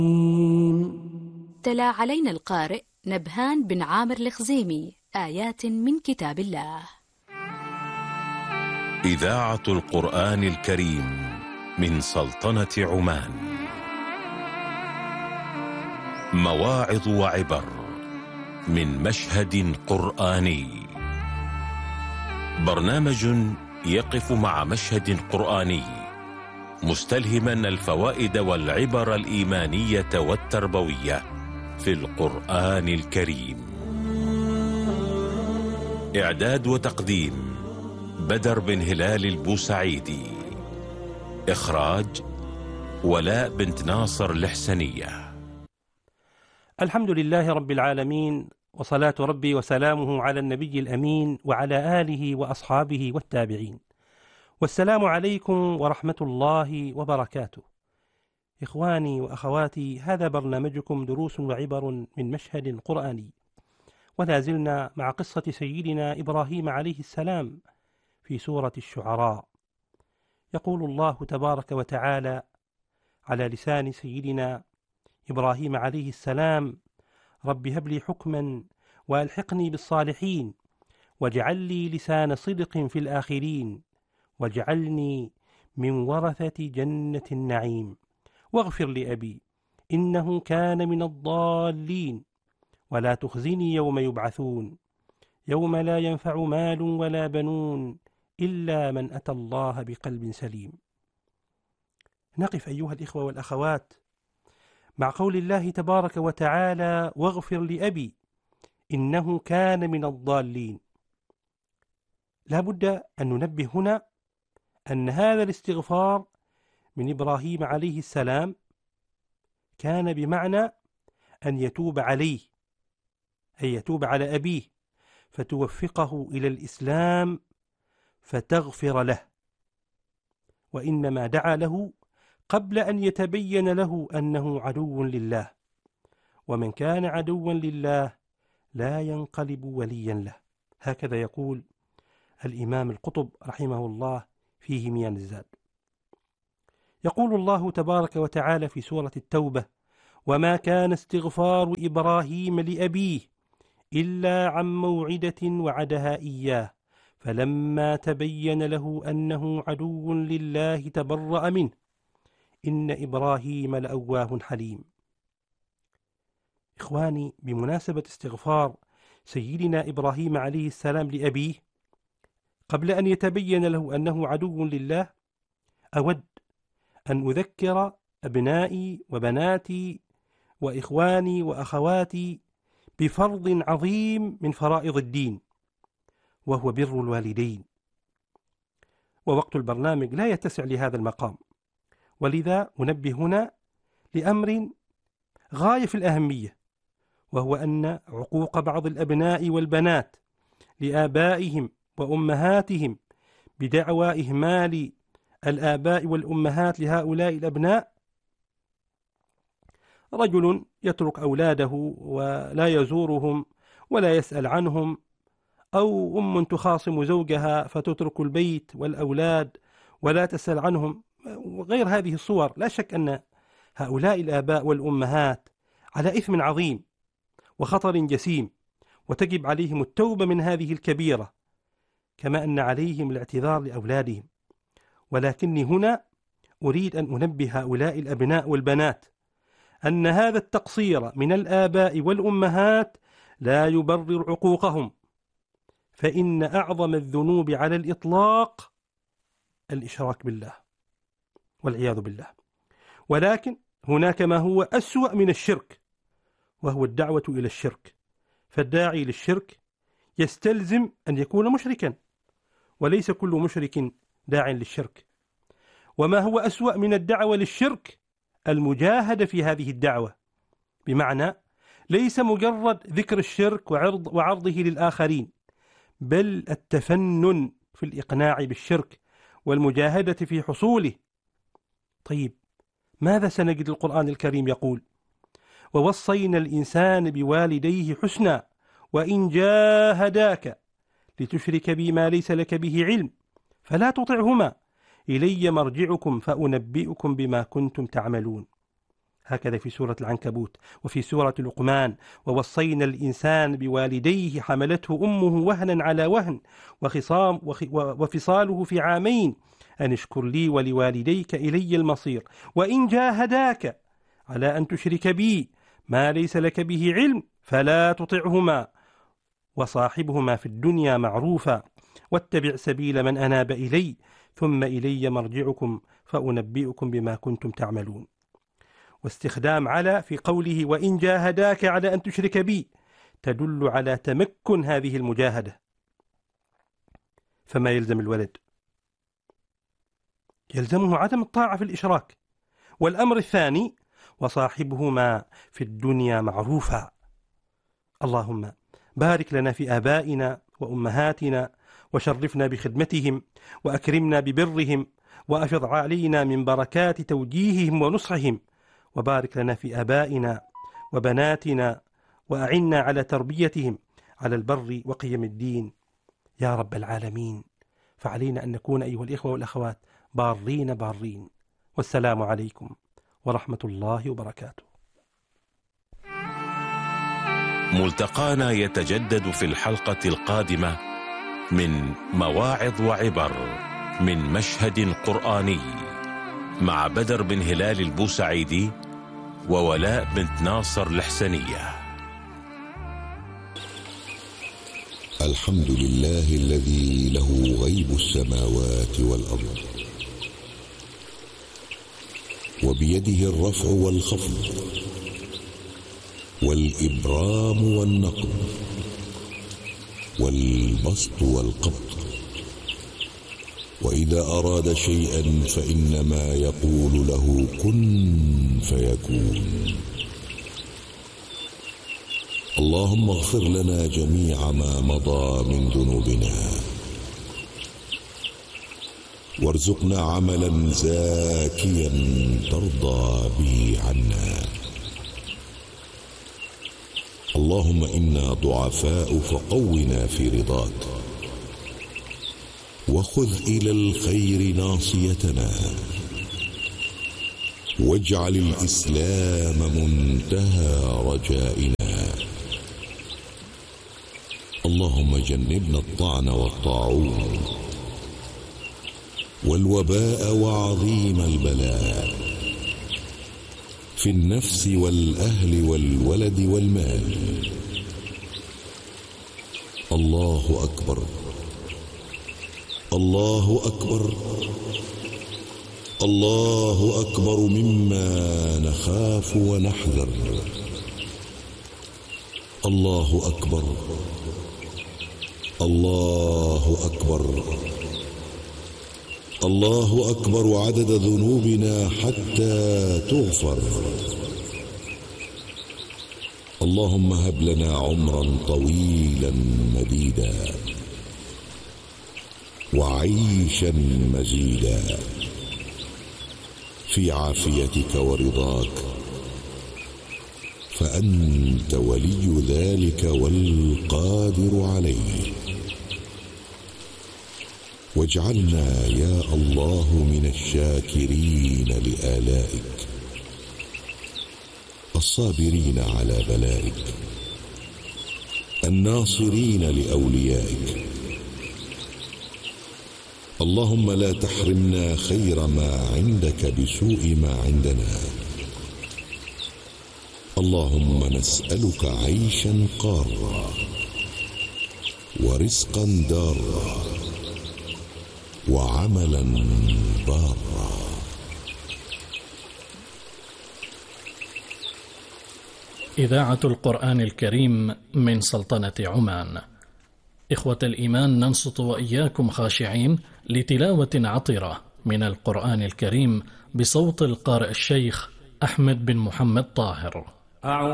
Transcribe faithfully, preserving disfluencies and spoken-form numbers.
تلا علينا القارئ نبهان بن عامر الخزيمي آيات من كتاب الله. إذاعة القرآن الكريم من سلطنة عمان. مواعظ وعبر من مشهد قرآني. برنامج يقف مع مشهد قرآني مستلهما الفوائد والعبر الإيمانية والتربوية في القرآن الكريم. إعداد وتقديم بدر بن هلال البوسعيدي. إخراج ولاء بنت ناصر الحسنية. الحمد لله رب العالمين، وصلاة ربي وسلامه على النبي الأمين وعلى آله وأصحابه والتابعين، والسلام عليكم ورحمة الله وبركاته. إخواني وأخواتي، هذا برنامجكم دروس وعبر من مشهد قرآني، ولا زلنا مع قصة سيدنا إبراهيم عليه السلام في سورة الشعراء. يقول الله تبارك وتعالى على لسان سيدنا إبراهيم عليه السلام: رب هب لي حكما وألحقني بالصالحين واجعل لي لسان صدق في الآخرين واجعلني من ورثة جنة النعيم واغفر لأبي إنه كان من الضالين ولا تخزني يوم يبعثون يوم لا ينفع مال ولا بنون إلا من أتى الله بقلب سليم. نقف أيها الإخوة والأخوات مع قول الله تبارك وتعالى: واغفر لأبي إنه كان من الضالين. لا بد أن ننبه هنا أن هذا الاستغفار من إبراهيم عليه السلام كان بمعنى أن يتوب عليه، أي يتوب على أبيه فتوفقه إلى الإسلام فتغفر له، وإنما دعا له قبل أن يتبين له أنه عدو لله، ومن كان عدوا لله لا ينقلب وليا له. هكذا يقول الإمام القطب رحمه الله في هميان الزاد. يقول الله تبارك وتعالى في سورة التوبة: وما كان استغفار إبراهيم لأبيه إلا عن موعدة وعدها إياه فلما تبين له أنه عدو لله تبرأ منه إن إبراهيم لأواه حليم. إخواني، بمناسبة استغفار سيدنا إبراهيم عليه السلام لأبيه قبل أن يتبين له أنه عدو لله، أود أن أذكر أبنائي وبناتي وإخواني وأخواتي بفرض عظيم من فرائض الدين، وهو بر الوالدين. ووقت البرنامج لا يتسع لهذا المقام، ولذا أنبه هنا لأمر غاية في الأهمية، وهو أن عقوق بعض الأبناء والبنات لآبائهم وأمهاتهم بدعوى إهمال الآباء والأمهات لهؤلاء الأبناء. رجل يترك أولاده ولا يزورهم ولا يسأل عنهم، أو أم تخاصم زوجها فتترك البيت والأولاد ولا تسأل عنهم، وغير هذه الصور. لا شك أن هؤلاء الآباء والأمهات على إثم عظيم وخطر جسيم، وتجب عليهم التوبة من هذه الكبيرة، كما أن عليهم الاعتذار لأولادهم. ولكني هنا أريد أن أنبه هؤلاء الأبناء والبنات أن هذا التقصير من الآباء والأمهات لا يبرر عقوقهم، فإن أعظم الذنوب على الإطلاق الإشراك بالله والعياذ بالله. ولكن هناك ما هو أسوأ من الشرك، وهو الدعوة إلى الشرك. فالداعي للشرك يستلزم أن يكون مشركا، وليس كل مشرك داع للشرك. وما هو أسوأ من الدعوة للشرك المجاهدة في هذه الدعوة، بمعنى ليس مجرد ذكر الشرك وعرض وعرضه للآخرين، بل التفنن في الإقناع بالشرك والمجاهدة في حصوله. طيب، ماذا سنجد القرآن الكريم يقول؟ ووصينا الإنسان بوالديه حسنا وإن جاهداك لتشرك بي ما ليس لك به علم فلا تطعهما إلي مرجعكم فأنبئكم بما كنتم تعملون. هكذا في سورة العنكبوت وفي سورة لقمان: ووصينا الإنسان بوالديه حملته أمه وهنا على وهن وخصام وفصاله في عامين أن اشكر لي ولوالديك إلي المصير وإن جاهداك على أن تشرك بي ما ليس لك به علم فلا تطعهما وصاحبهما في الدنيا معروفا واتبع سبيل من أناب إلي ثم إلي مرجعكم فأنبئكم بما كنتم تعملون. واستخدام على في قوله وإن جاهداك على أن تشرك بي تدل على تمكن هذه المجاهدة. فما يلزم الولد؟ يلزمه عدم الطاعة في الإشراك. والأمر الثاني: وصاحبهما في الدنيا معروفا. اللهم بارك لنا في آبائنا وأمهاتنا وشرفنا بخدمتهم وأكرمنا ببرهم وأفض علينا من بركات توجيههم ونصحهم، وبارك لنا في آبائنا وبناتنا وأعنا على تربيتهم على البر وقيم الدين يا رب العالمين. فعلينا أن نكون أيها الإخوة والأخوات بارين بارين. والسلام عليكم ورحمة الله وبركاته. ملتقانا يتجدد في الحلقة القادمة من مواعظ وعبر من مشهد قرآني مع بدر بن هلال البوسعيدي وولاء بنت ناصر الحسنية. الحمد لله الذي له غيب السماوات والأرض وبيده الرفع والخفض والإبرام والنقب والبسط والقبض، وإذا أراد شيئا فإنما يقول له كن فيكون. اللهم اغفر لنا جميع ما مضى من ذنوبنا وارزقنا عملا زاكيا ترضى به عنا. اللهم إنا ضعفاء فقونا في رضاك وخذ إلى الخير ناصيتنا واجعل الإسلام منتهى رجائنا. اللهم جنبنا الطعن والطاعون والوباء وعظيم البلاء في النفس والأهل والولد والمال. الله أكبر الله أكبر الله أكبر مما نخاف ونحذر. الله أكبر الله أكبر الله أكبر عدد ذنوبنا حتى تغفر. اللهم هب لنا عمرا طويلا مديدا وعيشا مزيدا في عافيتك ورضاك، فأنت ولي ذلك والقادر عليه. واجعلنا يا الله من الشاكرين لآلائك الصابرين على بلائك الناصرين لأوليائك. اللهم لا تحرمنا خير ما عندك بسوء ما عندنا. اللهم نسألك عيشا قارا ورزقا دارا وعملا بارا. إذاعة القرآن الكريم من سلطنة عمان. إخوة الإيمان، ننصت وإياكم خاشعين لتلاوة عطرة من القرآن الكريم بصوت القارئ الشيخ أحمد بن محمد طاهر.